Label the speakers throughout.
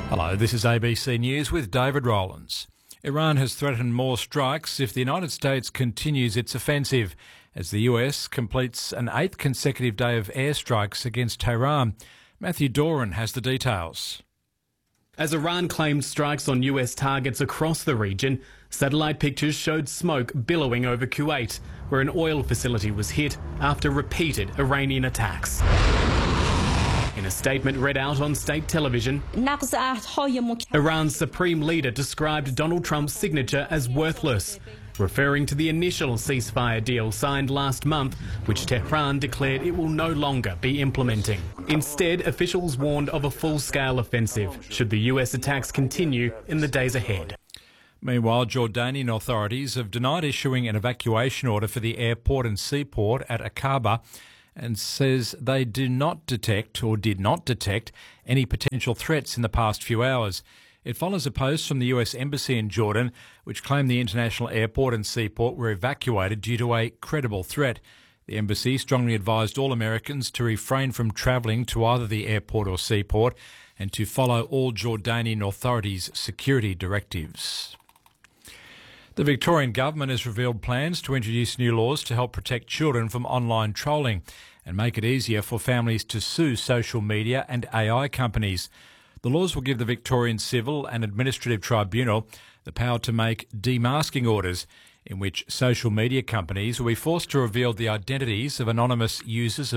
Speaker 1: Hello, this is ABC News with David Rowlands. Iran has threatened more strikes if the United States continues its offensive, as the US completes an 8th consecutive day of airstrikes against Tehran. Matthew Doran has the details.
Speaker 2: As Iran claimed strikes on US targets across the region, satellite pictures showed smoke billowing over Kuwait, where an oil facility was hit after repeated Iranian attacks. In a statement read out on state television, Iran's supreme leader described Donald Trump's signature as worthless, referring to the initial ceasefire deal signed last month, which Tehran declared it will no longer be implementing. Instead, officials warned of a full-scale offensive should the US attacks continue in the days ahead.
Speaker 1: Meanwhile, Jordanian authorities have denied issuing an evacuation order for the airport and seaport at Aqaba, and says they did not detect any potential threats in the past few hours. It follows a post from the US Embassy in Jordan, which claimed the international airport and seaport were evacuated due to a credible threat. The embassy strongly advised all Americans to refrain from travelling to either the airport or seaport and to follow all Jordanian authorities' security directives. The Victorian government has revealed plans to introduce new laws to help protect children from online trolling and make it easier for families to sue social media and AI companies. The laws will give the Victorian Civil and Administrative Tribunal the power to make demasking orders in which social media companies will be forced to reveal the identities of anonymous users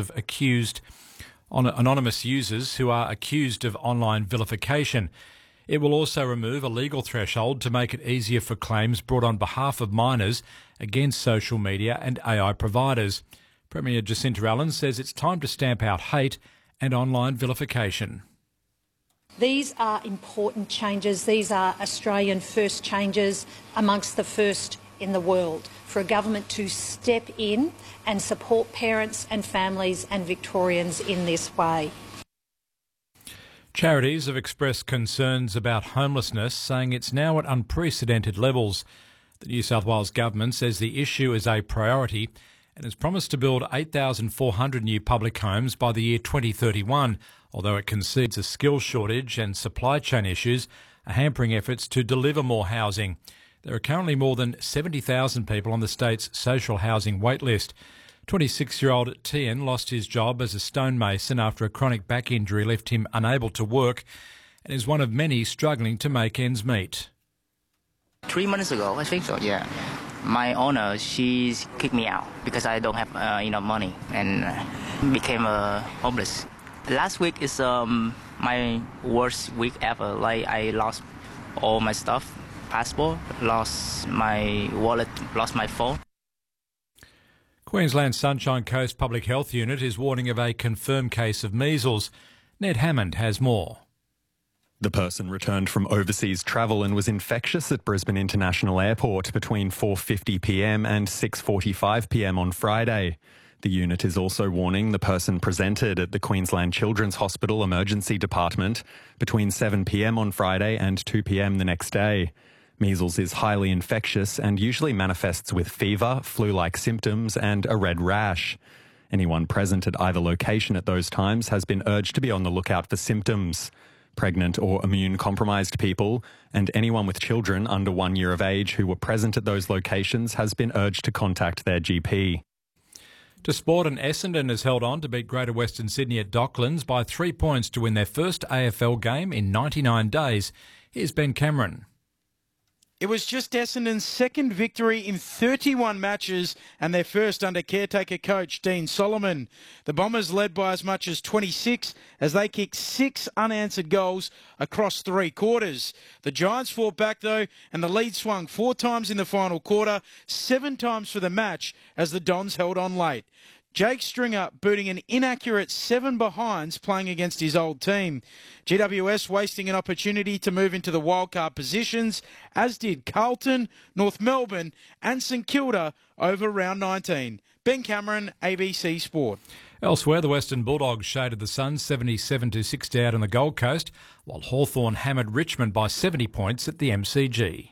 Speaker 1: who are accused of online vilification. It will also remove a legal threshold to make it easier for claims brought on behalf of minors against social media and AI providers. Premier Jacinta Allen says it's time to stamp out hate and online vilification.
Speaker 3: These are important changes. These are Australian first changes, amongst the first in the world, for a government to step in and support parents and families and Victorians in this way.
Speaker 1: Charities have expressed concerns about homelessness, saying it's now at unprecedented levels. The New South Wales government says the issue is a priority and has promised to build 8,400 new public homes by the year 2031, although it concedes a skills shortage and supply chain issues are hampering efforts to deliver more housing. There are currently more than 70,000 people on the state's social housing waitlist. 26-year-old Tien lost his job as a stonemason after a chronic back injury left him unable to work and is one of many struggling to make ends meet.
Speaker 4: 3 months ago, I think so, yeah. My owner, she kicked me out because I don't have enough money and became homeless. Last week is my worst week ever. Like, I lost all my stuff, passport, lost my wallet, lost my phone.
Speaker 1: Queensland's Sunshine Coast Public Health Unit is warning of a confirmed case of measles. Ned Hammond has more.
Speaker 5: The person returned from overseas travel and was infectious at Brisbane International Airport between 4:50pm and 6:45pm on Friday. The unit is also warning the person presented at the Queensland Children's Hospital Emergency Department between 7pm on Friday and 2pm the next day. Measles is highly infectious and usually manifests with fever, flu-like symptoms and a red rash. Anyone present at either location at those times has been urged to be on the lookout for symptoms. Pregnant or immune-compromised people and anyone with children under 1 year of age who were present at those locations has been urged to contact their GP.
Speaker 1: To sport, and Essendon has held on to beat Greater Western Sydney at Docklands by 3 points to win their first AFL game in 99 days. Here's Ben Cameron.
Speaker 6: It was just Essendon's second victory in 31 matches and their first under caretaker coach Dean Solomon. The Bombers led by as much as 26 as they kicked 6 unanswered goals across 3 quarters. The Giants fought back though, and the lead swung 4 times in the final quarter, 7 times for the match as the Dons held on late. Jake Stringer booting an inaccurate 7 behinds playing against his old team. GWS wasting an opportunity to move into the wildcard positions, as did Carlton, North Melbourne and St Kilda over round 19. Ben Cameron, ABC Sport.
Speaker 1: Elsewhere, the Western Bulldogs shaded the Suns 77-60 out on the Gold Coast, while Hawthorn hammered Richmond by 70 points at the MCG.